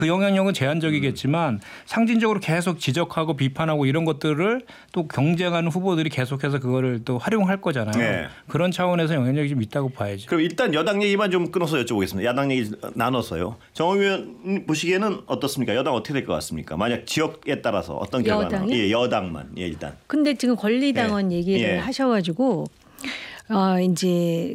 그 영향력은 제한적이겠지만 상징적으로 계속 지적하고 비판하고 이런 것들을 또 경쟁하는 후보들이 계속해서 그거를 또 활용할 거잖아요. 네. 그런 차원에서 영향력이 좀 있다고 봐야죠. 그럼 일단 여당 얘기만 좀 끊어서 여쭤보겠습니다. 야당 얘기 나눠서요. 정의원 의원 보시기에는 어떻습니까? 여당 어떻게 될 것 같습니까? 만약 지역에 따라서 어떤 결과나. 여당이요? 예, 여당만. 예, 일단. 근데 지금 권리당원 얘기를 하셔가지고 이제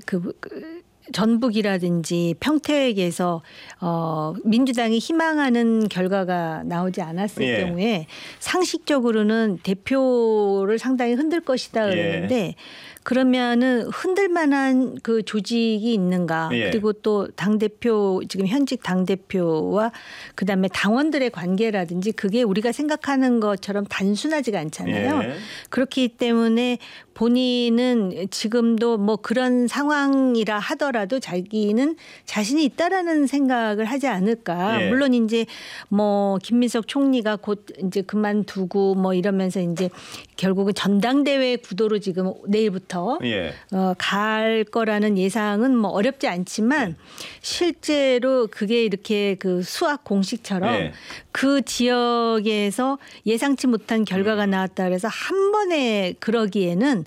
전북이라든지 평택에서 민주당이 희망하는 결과가 나오지 않았을 경우에 상식적으로는 대표를 상당히 흔들 것이다 그러는데 그러면은 흔들 만한 그 조직이 있는가 그리고 또 당대표 지금 현직 당대표와 그다음에 당원들의 관계라든지 그게 우리가 생각하는 것처럼 단순하지가 않잖아요. 그렇기 때문에 본인은 지금도 뭐 그런 상황이라 하더라도 자기는 자신이 있다라는 생각을 하지 않을까. 물론 이제 뭐 김민석 총리가 곧 이제 그만두고 뭐 이러면서 이제 결국은 전당대회 구도로 지금 내일부터 갈 거라는 예상은 뭐 어렵지 않지만 실제로 그게 이렇게 그 수학 공식처럼 그 지역에서 예상치 못한 결과가 나왔다 그래서 한 번에 그러기에는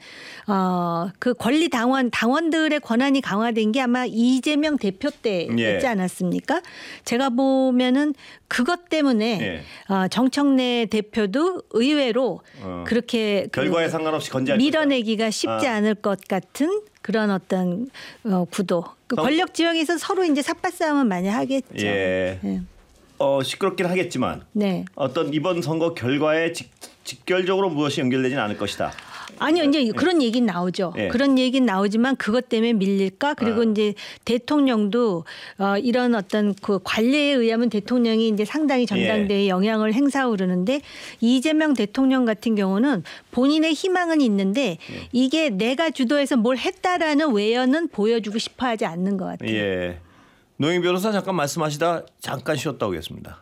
그 권리 당원들의 권한이 강화된 게 아마 이재명 대표 때였지 않았습니까? 제가 보면은 그것 때문에 정청래 대표도 의외로 그렇게 결과에 상관없이 밀어내기가 쉽지 않을 것 같은 그런 어떤 구도. 그 권력 지형에서 서로 이제 삿발 싸움은 많이 하겠죠. 시끄럽긴 하겠지만 어떤 이번 선거 결과에 직결적으로 무엇이 연결되지는 않을 것이다. 아니요, 이제 그런 얘기는 나오죠. 그런 얘기는 나오지만 그것 때문에 밀릴까? 그리고 이제 대통령도 이런 어떤 그 관례에 의하면 대통령이 이제 상당히 전당대회에 영향을 행사하고 그러는데 이재명 대통령 같은 경우는 본인의 희망은 있는데 이게 내가 주도해서 뭘 했다라는 외연은 보여주고 싶어하지 않는 것 같아요. 노영 변호사 잠깐 말씀하시다 잠깐 쉬었다 오겠습니다.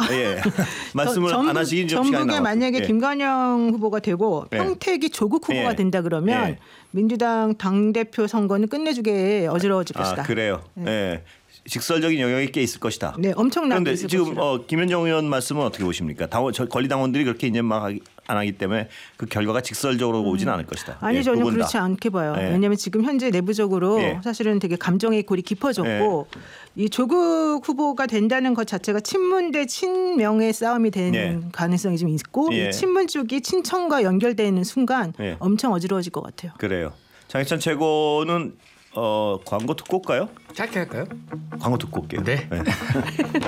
말씀을 안 하시긴 좀 시간이 전북에 남았고. 만약에 김관영 후보가 되고 평택이 조국 후보가 된다 그러면 민주당 당대표 선거는 끝내주게 어지러워질 것이다. 그래요. 직설적인 영역이 꽤 있을 것이다. 엄청나게 그런데 있을 지금 것이다. 김현정 의원 말씀은 어떻게 보십니까? 권리당원들이 그렇게 이제 막 안 하기 때문에 그 결과가 직설적으로 오지는 않을 것이다. 아니 저는 그렇지 않게 봐요. 왜냐하면 지금 현재 내부적으로 사실은 되게 감정의 골이 깊어졌고 이 조국 후보가 된다는 것 자체가 친문 대 친명의 싸움이 되는 가능성이 좀 있고 이 친문 쪽이 친청과 연결되는 순간 엄청 어지러워질 것 같아요. 그래요. 장희찬 최고는 광고 듣고 올까요? 짧게 할까요? 광고 듣고 올게요. 네.